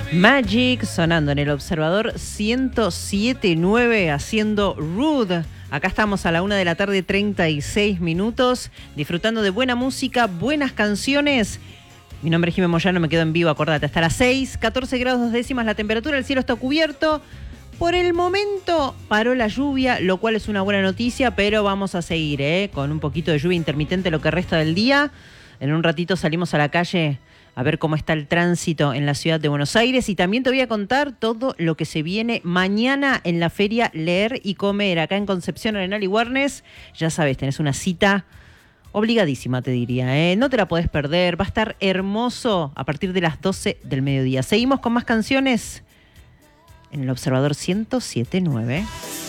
Magic sonando en el Observador 107.9 haciendo Rude. Acá estamos a la 1 de la tarde, 36 minutos, disfrutando de buena música, buenas canciones. Mi nombre es Jimé Moyano, me quedo en vivo, acordate, hasta las 6, 14 grados 2 décimas la temperatura, el cielo está cubierto. Por el momento paró la lluvia, lo cual es una buena noticia, pero vamos a seguir con un poquito de lluvia intermitente lo que resta del día. En un ratito salimos a la calle a ver cómo está el tránsito en la ciudad de Buenos Aires y también te voy a contar todo lo que se viene mañana en la feria Leer y Comer, acá en Concepción, Arenal y Warnes. Ya sabes, tenés una cita obligadísima, te diría, no te la podés perder, va a estar hermoso a partir de las 12 del mediodía. Seguimos con más canciones en el Observador 107.9.